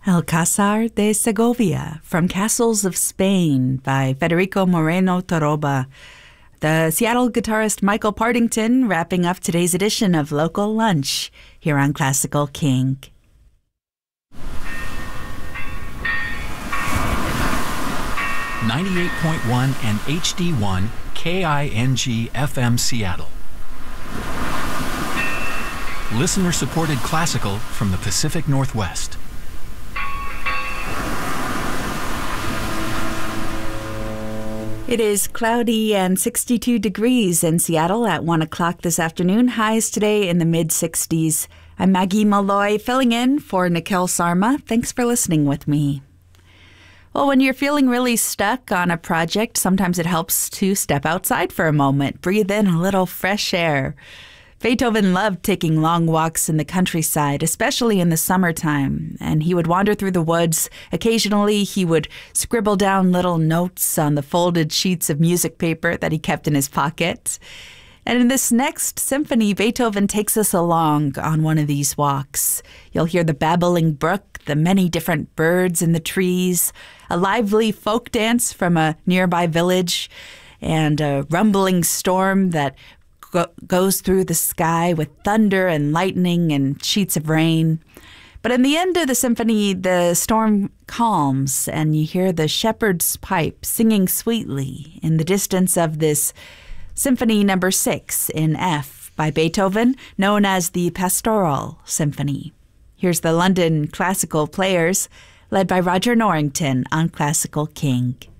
Alcázar de Segovia from Castles of Spain by Federico Moreno Toroba. The Seattle guitarist Michael Partington wrapping up today's edition of Local Lunch here on Classical King. .1 and HD1 KING FM Seattle. Listener-supported classical from the Pacific Northwest. It is cloudy and 62 degrees in Seattle at 1 o'clock this afternoon. Highs today in the mid-60s. I'm Maggie Malloy filling in for Nikhil Sarma. Thanks for listening with me. Well, when you're feeling really stuck on a project, sometimes it helps to step outside for a moment, breathe in a little fresh air. Beethoven loved taking long walks in the countryside, especially in the summertime, and he would wander through the woods. Occasionally, he would scribble down little notes on the folded sheets of music paper that he kept in his pocket. And in this next symphony, Beethoven takes us along on one of these walks. You'll hear the babbling brook, the many different birds in the trees, a lively folk dance from a nearby village, and a rumbling storm that goes through the sky with thunder and lightning and sheets of rain. But in the end of the symphony, the storm calms and you hear the shepherd's pipe singing sweetly in the distance of this Symphony No. 6 in F by Beethoven, known as the Pastoral Symphony. Here's the London Classical Players, led by Roger Norrington on Classical King.